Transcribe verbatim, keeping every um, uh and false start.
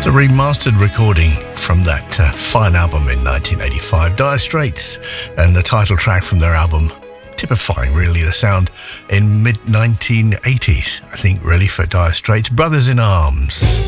It's a remastered recording from that uh, fine album in nineteen eighty-five, Dire Straits, and the title track from their album, typifying really the sound in mid nineteen eighties, I think, really, for Dire Straits, Brothers in Arms.